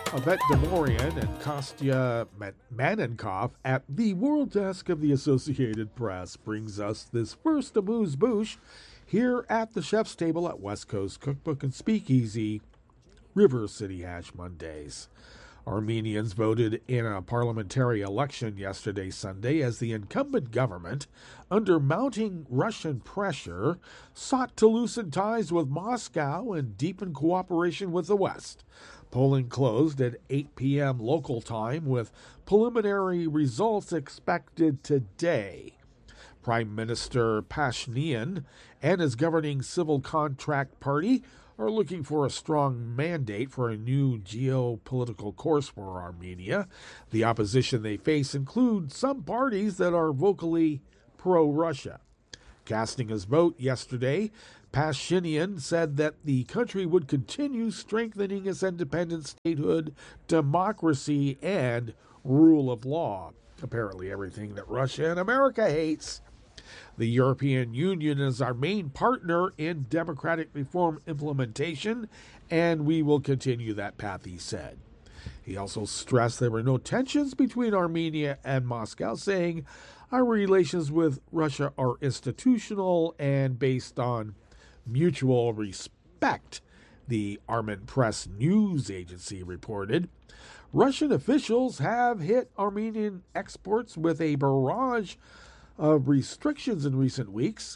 Yvette Demorian and Kostya Manenkov at the World Desk of the Associated Press brings us this first amuse-bouche here at the Chef's Table at West Coast Cookbook and Speakeasy, River City Hash Mondays. Armenians voted in a parliamentary election yesterday, Sunday, as the incumbent government, under mounting Russian pressure, sought to loosen ties with Moscow and deepen cooperation with the West. Polling closed at 8 p.m. local time, with preliminary results expected today. Prime Minister Pashinyan and his governing Civil Contract Party are looking for a strong mandate for a new geopolitical course for Armenia. The opposition they face includes some parties that are vocally pro-Russia. Casting his vote yesterday, Pashinyan said that the country would continue strengthening its independent statehood, democracy, and rule of law. Apparently everything that Russia and America hates. The European Union is our main partner in democratic reform implementation, and we will continue that path, he said. He also stressed there were no tensions between Armenia and Moscow, saying our relations with Russia are institutional and based on mutual respect, the Armen Press news agency reported. Russian officials have hit Armenian exports with a barrage of restrictions in recent weeks.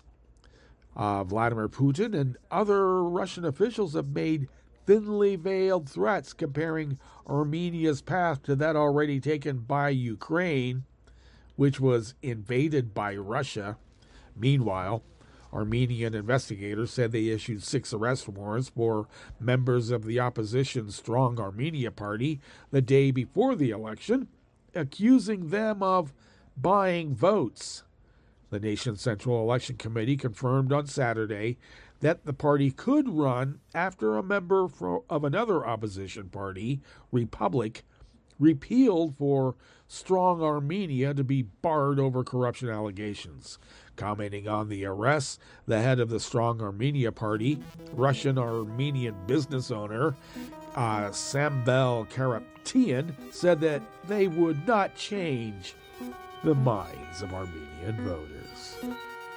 Vladimir Putin and other Russian officials have made thinly veiled threats comparing Armenia's path to that already taken by Ukraine, which was invaded by Russia. Meanwhile, Armenian investigators said they issued 6 arrest warrants for members of the opposition Strong Armenia Party the day before the election, accusing them of buying votes. The nation's Central Election Committee confirmed on Saturday that the party could run after a member of another opposition party, Republic, repealed for Strong Armenia to be barred over corruption allegations. Commenting on the arrests, the head of the Strong Armenia Party, Russian-Armenian business owner Sambel Karapetian, said that they would not change the minds of Armenian voters.